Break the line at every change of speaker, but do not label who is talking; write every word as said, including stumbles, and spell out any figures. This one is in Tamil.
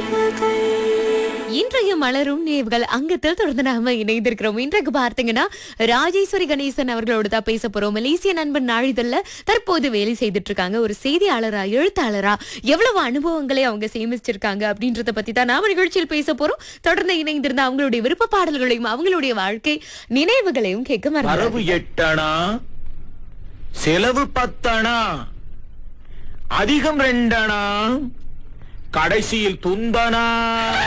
இன்றைய மலரும் நேவுகள் அங்கத்தில் தொடர்ந்து நாம இணைந்திருக்கிறோம். இன்றைக்கு பார்த்தீங்கன்னா ராஜேஸ்வரி கணேசன் அவர்களோடு தான் பேச போறோம். மலேசிய நண்பன் நாளிதழ்ல தற்போது வேலை செய்துட்டு இருக்காங்க. ஒரு செய்தியாளரா, எழுத்தாளரா எவ்வளவு அனுபவங்களை அவங்க சேமிச்சிருக்காங்க அப்படின்றத பத்தி தான் நாம நிகழ்ச்சியில் பேச போறோம். தொடர்ந்து இணைந்திருந்த அவங்களுடைய விருப்ப பாடல்களையும் அவங்களுடைய வாழ்க்கை நினைவுகளையும் கேட்க
வரவு
மறந்து
எட்டணா, செலவு பத்தணா, அதிகம் ரெண்டணா, கடைசியில் துந்தனா.